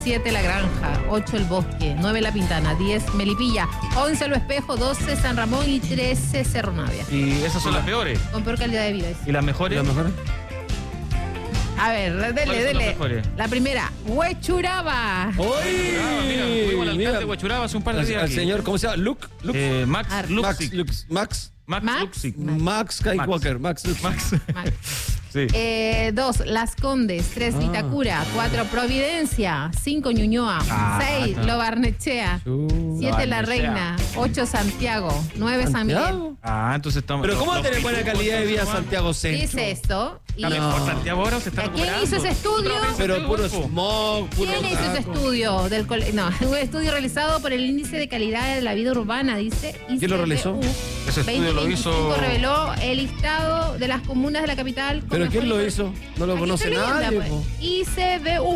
7 La Granja, 8 El Bosque, 9 La Pintana, 10 Melipilla, 11 Lo Espejo, 12 San Ramón y 13 Cerro Navia. Y esas son las peores. Con peor calidad de vida. ¿Y las mejores? ¿Las mejores? A ver, ¿Cuáles son las dele. mejores? La primera, Huechuraba. Mira, fuimos al alcalde de Huachuraba hace un par de días. El aquí. señor, ¿cómo se llama? Max Max Luxic. Max Skywalker. Max Luxic. Max. Sí. 2 Las Condes, 3 Vitacura, 4 Providencia, 5 Ñuñoa, 6 Lo Barnechea, 7 La Reina, 8 Santiago, 9 San Miguel. ¿Santiago? Entonces estamos. Pero ¿cómo va a tener buena calidad de vida Santiago Centro? Dice esto. Y ¿Está mejor Santiago ahora o se está ¿quién recuperando? hizo ese estudio? ¿Otra vez Pero Santiago puro Golfo? smog, puro ¿Quién hizo ese taco. estudio un estudio realizado por el Índice de Calidad de la Vida Urbana, dice. ¿Quién lo realizó? Ese estudio lo 2025 hizo. reveló el listado de las comunas de la capital. con ¿Pero quién mejor lo y- hizo? No lo Aquí conoce estoy leyendo, nadie, pues. po. ICBU.